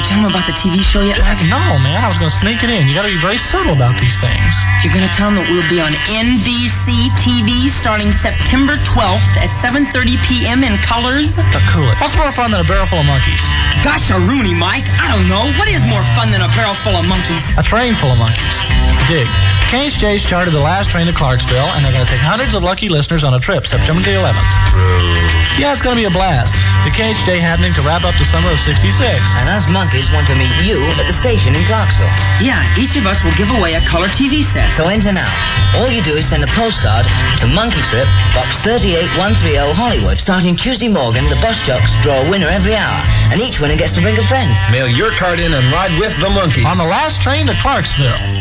tell them about the TV show yet, Mike? No, man. I was going to sneak it in. You got to be very subtle about these things. You're going to tell them that we'll be on NBC TV starting September 12th at 7:30 p.m. in colors? Cool it. What's more fun than a barrel full of monkeys? Gosh, a Rooney, Mike. I don't know. What is more fun than a barrel full of monkeys? A train full of monkeys. Dig. KHJ's chartered the last train to Clarksville, and they're going to take hundreds of lucky listeners on a trip September the 11th. Yeah, it's going to be a blast. The KHJ happening to wrap up the summer of '66. And us monkeys want to meet you at the station in Clarksville. Yeah, each of us will give away a color TV set. So enter now. All you do is send a postcard to Monkey Strip, Box 38130, Hollywood. Starting Tuesday morning, the bus jocks draw a winner every hour, and each winner gets to bring a friend. Mail your card in and ride with the monkeys on the last train to Clarksville.